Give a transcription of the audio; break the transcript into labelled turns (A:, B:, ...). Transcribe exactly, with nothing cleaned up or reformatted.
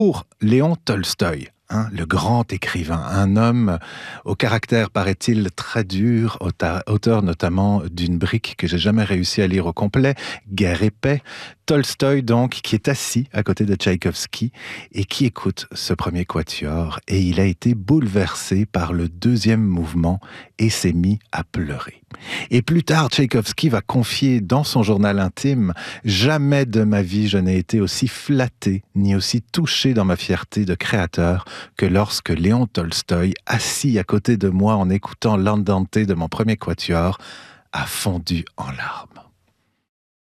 A: Pour Léon Tolstoï, hein, le grand écrivain, un homme au caractère, paraît-il, très dur, auta- auteur notamment d'une brique que j'ai jamais réussi à lire au complet, Guerre et paix. Tolstoï, donc, qui est assis à côté de Tchaïkovski et qui écoute ce premier quatuor, et il a été bouleversé par le deuxième mouvement et s'est mis à pleurer. Et plus tard, Tchaïkovski va confier dans son journal intime: jamais de ma vie je n'ai été aussi flatté ni aussi touché dans ma fierté de créateur que lorsque Léon Tolstoï, assis à côté de moi en écoutant l'andante de mon premier quatuor, a fondu en larmes.